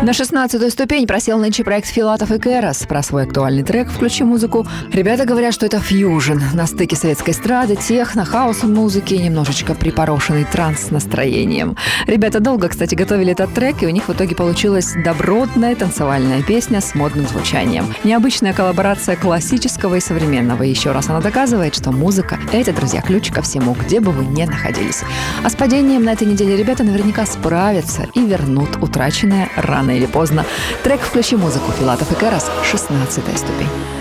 На 16-ю ступень просел нынче проект Филатов и Кэрос. Про свой актуальный трек «Включи музыку» ребята говорят, что это фьюжн на стыке советской эстрады, техно, хаус-музыки, немножечко припорошенный транс-настроением. Ребята долго, кстати, готовили этот трек, и у них в итоге получилась добротная танцевальная песня с модным звучанием. Необычная коллаборация классического и современного. И еще раз она доказывает, что музыка — это, друзья, ключ ко всему, где бы вы ни находились. А с падением на этой неделе ребята наверняка справятся и вернут утраченное рано или поздно. Трек «Включи музыку» Филатов и Кэрос, 16-я ступень.